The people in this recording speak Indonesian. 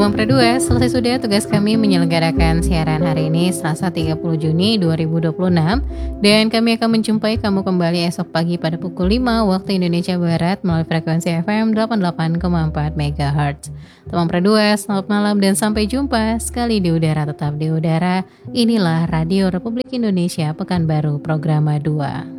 Teman Perdua, selesai sudah tugas kami menyelenggarakan siaran hari ini Selasa 30 Juni 2026 dan kami akan menjumpai kamu kembali esok pagi pada pukul 5 waktu Indonesia Barat melalui frekuensi FM 88,4 MHz. Teman Perdua, selamat malam dan sampai jumpa sekali di udara tetap di udara. Inilah Radio Republik Indonesia Pekanbaru Programa 2.